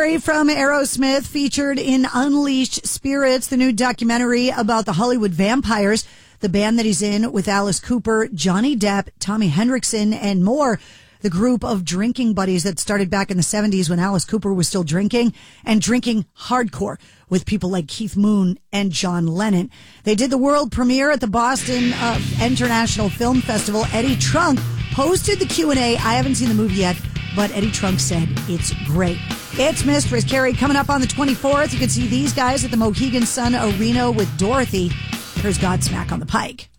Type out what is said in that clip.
Carey from Aerosmith featured in Unleashed Spirits, the new documentary about the Hollywood vampires, the band that he's in with Alice Cooper, Johnny Depp, Tommy Hendrickson, and more. The group of drinking buddies that started back in the 70s when Alice Cooper was still drinking and drinking hardcore with people like Keith Moon and John Lennon. They did the world premiere at the Boston International Film Festival. Eddie Trunk hosted the Q&A. I haven't seen the movie yet, but Eddie Trunk said it's great. It's Mistress Carey coming up on the 24th. You can see these guys at the Mohegan Sun Arena with Dorothy. Here's Godsmack on the Pike.